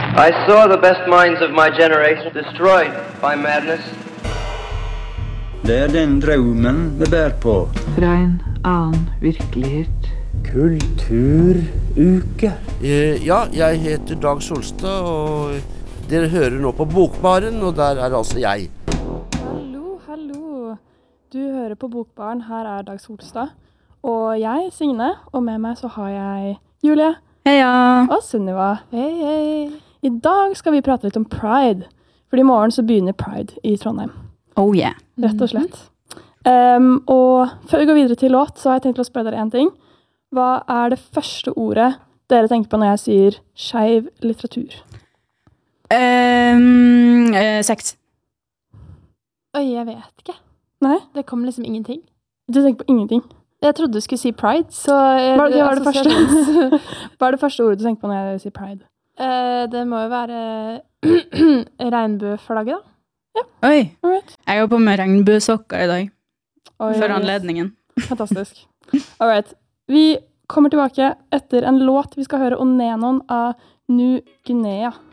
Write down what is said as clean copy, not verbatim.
I saw the best minds of my generation destroyed by madness. Det den drømmen vi bär på. Fra en annen virkelighet. Kulturuke. Ja, jeg heter Dag Solstad, og dere hører nå på Bokbaren, og der er altså jeg. Hallo. Du hører på Bokbaren, her er Dag Solstad. Og jeg, Signe, og med meg så har jeg Julie. Heia! Og Sunniva. Hei. I dag skal vi prate litt om Pride. For i morgen så begynner Pride i Trondheim. Oh yeah. Rett og slett. Og før vi går videre til låt, så har jeg tenkt å spørre dere en ting. Hva er det første ordet dere tenker på når jeg sier skeiv litteratur? Sex. Oi, jeg vet ikke. Nei? Det kom liksom ingenting. Du tenker på ingenting? Jeg trodde du skulle si Pride, så... Hva er det første ordet du tenker på når jeg sier Pride? Det må jo være regnbueflagget, da. Ja. Oi, Alright. jeg har på med regnbuesokker i dag. Oi, For anledningen. Fantastisk. Alright. Vi kommer tilbake etter en låt vi skal høre Onenon av New Guinea.